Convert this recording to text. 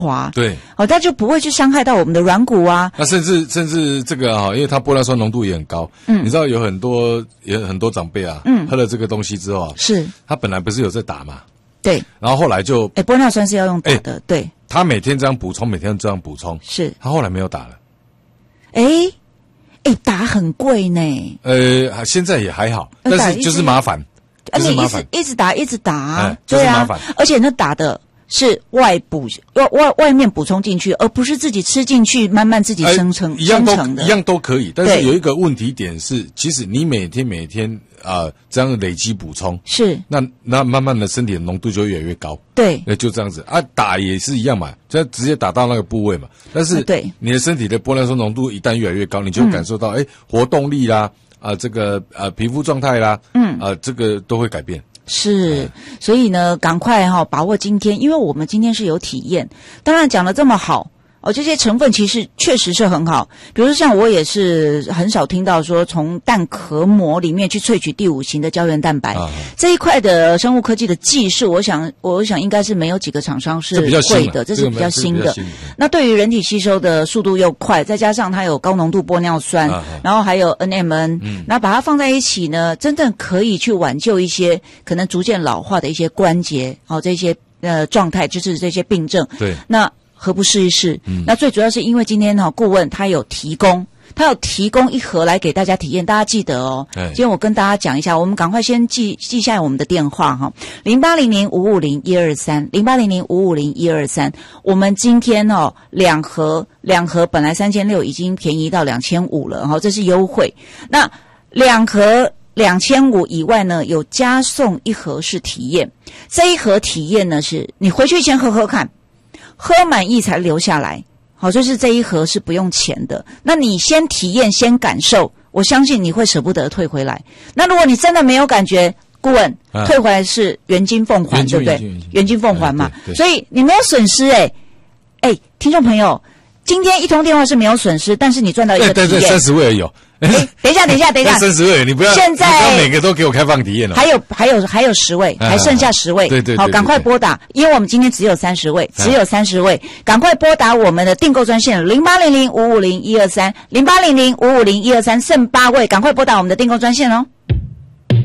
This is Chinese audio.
滑， 对， 它就不会去伤害到我们的软骨啊。 那甚至这个因为它玻尿酸浓度也很高，你知道有很多长辈啊，喝了这个东西之后啊， 是他本来不是有在打嘛， 对， 然后后来就玻尿酸是要用打的，对， 他每天这样补充， 是， 他后来没有打了， 打很贵呢， 现在也还好，但是就是麻烦，就是麻烦， 一直打， 就是麻烦， 而且那打的是外面补充进去，而不是自己吃进去，慢慢自己生成的， 一样都可以。但是有一个问题点是，其实你每天这样累积补充， 是那慢慢的身体的浓度就越来越高。 对， 就这样子啊，打也是一样嘛，就直接打到那个部位嘛。但是对你的身体的玻尿酸浓度一旦越来越高，你就会感受到活动力啦，这个皮肤状态啦，这个都会改变。 是，所以呢，赶快把握今天，因为我们今天是有体验。当然讲得这么好这些成分其实确实是很好。比如说像我也是很少听到说从蛋壳膜里面去萃取第5型的胶原蛋白，这一块的生物科技的技术，我想应该是没有几个厂商是会的，这是比较新的。那对于人体吸收的速度又快，再加上它有高浓度玻尿酸，然后还有 NMN，那把它放在一起呢，真正可以去挽救一些可能逐渐老化的一些关节这些状态，就是这些病症。 对， 那何不试一试？那最主要是因为今天顾问他有提供一盒来给大家体验，大家记得今天我跟大家讲一下，我们赶快先记下我们的电话0800550123 0800550123。我们今天两盒本来3600已经便宜到2500了这是优惠。那两盒2500以外呢，有加送一盒是体验。这一盒体验呢，是你回去先喝喝看，喝满意才留下来。就是这一盒是不用钱的。那你先体验，先感受，我相信你会舍不得退回来。那如果你真的没有感觉，顾问退回来是原金奉还，对不对？原金奉还嘛，所以你没有损失。听众朋友，今天一通电话是没有损失，但是你赚到一个体验。 对，30位而已。 等一下 ，30位，你不要现在每个都给我开放体验了。 还有10位，还剩下10位。 对， 好，赶快拨打，因为我们今天只有30位，赶快拨打我们的订购专线0800550123 0800550123，剩8位，赶快拨打我们的订购专线哦。